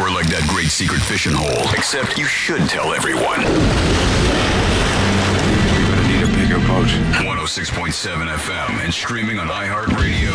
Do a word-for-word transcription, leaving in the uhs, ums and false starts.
We're like that great secret fishing hole, except you should tell everyone. You're gonna need a bigger boat. one oh six point seven F M and streaming on iHeartRadio.